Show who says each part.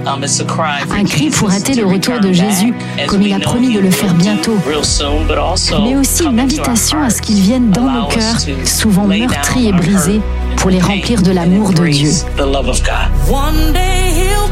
Speaker 1: Un cri pour hâter le retour de Jésus, comme il a promis de le faire bientôt. Mais aussi une invitation à ce qu'il vienne dans nos cœurs, souvent meurtris et brisés, pour les remplir de l'amour de Dieu.
Speaker 2: One day he'll